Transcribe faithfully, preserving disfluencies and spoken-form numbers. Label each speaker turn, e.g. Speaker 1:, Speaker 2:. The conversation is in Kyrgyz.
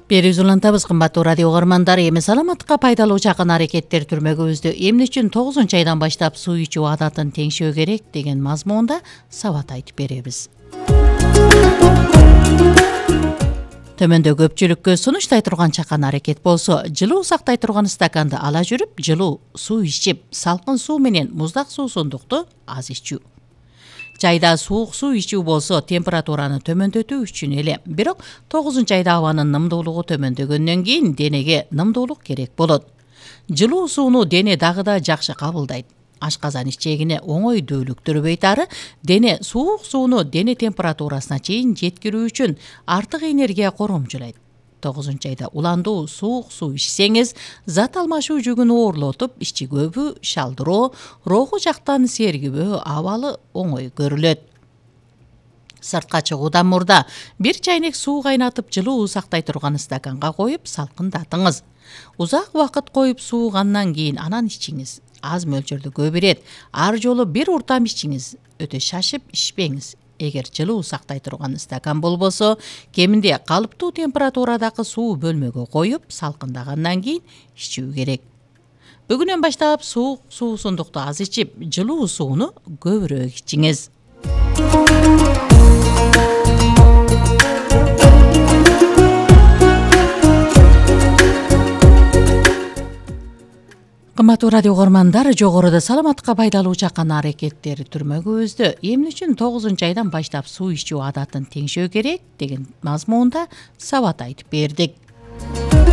Speaker 1: Берүүз улантабыз кымбаттуу радио угармандар, эми саламаттыкка пайдалуу чакан аракеттер түрмөгүбүздү эмне үчүн тогузунчу айдан баштап суу ичүү адатын теңшөө керек деген мазмуунда сабат айтып беребиз. Төмөндө көпчүлүккө сунуштай турган чакан аракет болсо, жылуу сактай турган стаканды ала жүрүп, жылуу суу ичип, салкын суу менен муздак суусундукту аз ичүү. Жайда суук суу ичүү болсо температураны төмөндөтүү үчүн эле. Бирок тогузунчу айда абанын нымдуулугу төмөндөгөндөн кийин денеге нымдуулук керек болот. Жылуу сууну дене дагы да жакшы кабылдайт. Ашказан ичегине оңой дөөлүктүрбөйт, ары дене суук сууну дене температурасына чейин жеткирүү үчүн артык энергия коромчулайт. тогузунчу айда уландуу суук суу ичсеңиз, зат алмашуу жүгүн оорлотуп, ичигөбү, шалдыроо, руху жактан сергибөө абалы оңой көрүлөт. Сыртка чыгуудан мурда бир чайнек суу кайнатып, жылуу сактай турган стаканга коюп салкындатыңыз. Узак убакыт коюп суугандан кийин анан ичиңиз. Аз мөлчөрдө көп ирет. Ар жолу бир уртам ичиңиз. Өтө шашып ичпеңиз. Эгер жылуу сактай турган стакан болбосо, кеминде калыптуу температурадагы суу бөлмөгө коюп, салкындагандан кийин ичүү керек. Бүгүнөн баштап суук суусундукту аз ичип, жылуу сууну көбүрөөк ичиңиз. Кымбаттуу радио угармандар, жогоруда саламаттыкка пайдалуу чакан аракеттери түрмөгүбүздө эмне үчүн тогузунчу айдан баштап суу ичүү адатын теңшөө керек деген мазмуунда сабат айтып бердик.